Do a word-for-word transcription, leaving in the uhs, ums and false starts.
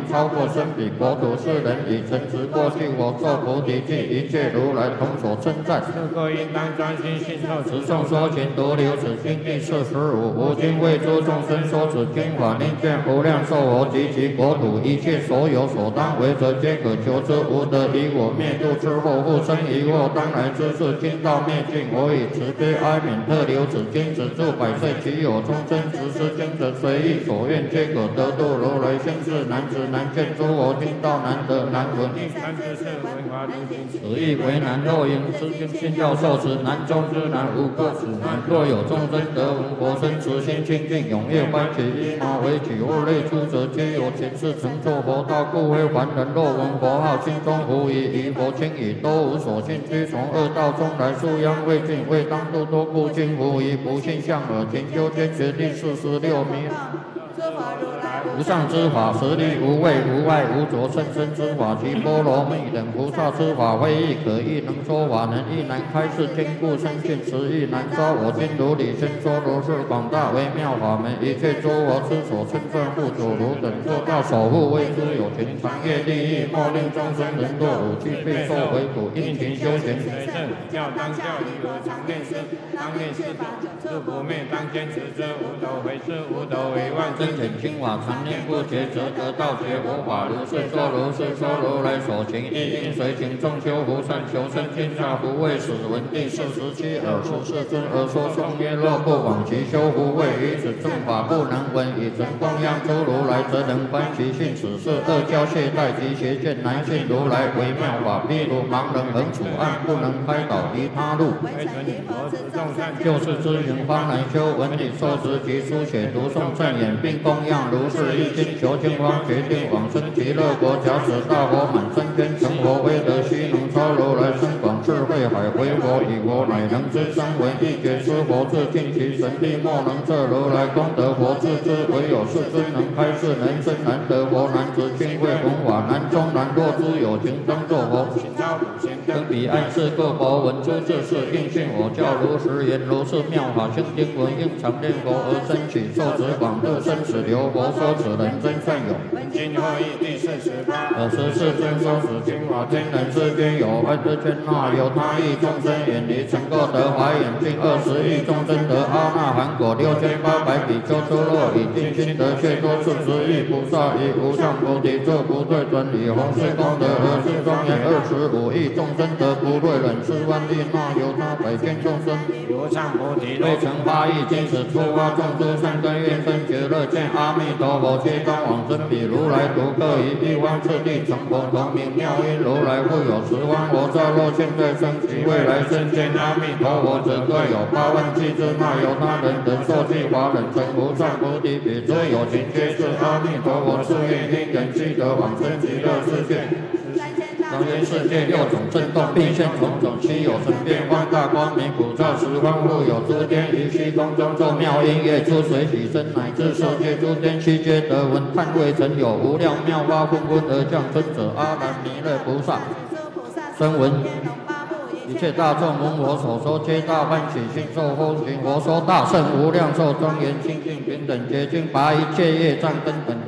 超过身彼国土世人以诚实过去我受菩提记，一切如来同所称赞。是故应当专心信受持诵说勤独留此经第四十五。吾今为诸众生说此经法，令见无量寿佛及其国土一切所有所当为者，皆可求之。无得以我灭度之后，复生疑惑。当来之事，今到灭尽，我以慈悲哀悯特留此经，止住百岁。其有众生执施经者，随意所愿，皆可得度。如来先世难知难见诸佛听道难得难闻。此意为难，若应知经信教受持，难中之难，无过此难。若有众生得闻佛身，慈心清净，踊跃欢喜，依毛为起物类诸者，皆有前世成就佛道，故非凡人。若闻佛号，心中狐疑，疑佛轻已，都无所信，须从恶道中来，素殃未尽，未当度多故今狐疑，不信相耳。勤修坚决第四十六名。无上之法，实力无畏无碍无着，甚深之法，其波罗蜜等菩萨之法，非亦可议，能说法，能亦难开示，坚固深信，实亦难招。我今如理宣说，如是广大微妙法门，一切诸佛之所称赞护主，如等做到守护，为之有情，长业利益，莫令众生人堕五趣，备受为苦，殷勤修行。随正教当教义，我常念师，当念师法，是不灭，当坚持之，无斗为师，无斗为万，真简清法，常念不绝，则得道觉佛法。如是说，如是说，如来所行，一应随行，众修福善，求生天下，不畏死。闻第四十七尔时世尊而说颂曰：若不往其修福慧，于此正法不能闻，以成供养诸如来，则能观其性。此事恶教懈怠及邪见难信如来微妙法，譬如盲人横处暗，不能开导离他路。就是知行方能修，闻理受持及书写读诵正言，并供养如是一经，求经方决定往生极乐国。假使大佛满身天，成佛威德须能超如来深广智慧海，回佛以佛乃能知声闻一觉知佛智，尽其神力莫能测如来功德佛智之。唯有世尊能开示，人生难得佛难知，亲会弘法难中难。若诸有情当作佛，登彼岸是各佛闻诸智事，应信我教如实言，如是妙法性经文，应常念佛而生起，受持广度生死流。佛说此人真善友。今后义第四十八。尔时世尊说此经法，天人世间有二十千那由他亿众生远离，成垢得华眼净，二十亿众生得阿那含果，六千八百比丘出落以尽心得却多四十亿菩萨以无上菩提作不退转，以弘誓功德而是庄严。二十五亿众生得不退忍，四万亿那由他百千众生无上菩提未成八亿，今此出发众诸善根愿生觉乐，见阿弥陀佛皆当往生，彼如来独各以一方次第成佛，同名妙音如来复有十方佛刹。若现在生及未来生见阿弥陀佛者，各有八万七之那由他人等受记法忍成无上菩提，彼诸有情皆是阿弥陀佛誓愿因缘须得往生极乐世界。当今世界六种震动，并现种种稀有神变放大光明，普照十方复有诸天于虚空中奏妙音乐，出水起身，乃至世界诸天悉皆得闻。叹未曾有无量妙法纷纷而降生者，阿难弥勒菩萨声闻一切大众闻我所说，皆大欢喜，信受奉行。佛说大圣无量寿庄严清净平等洁净，拔一切业障根本的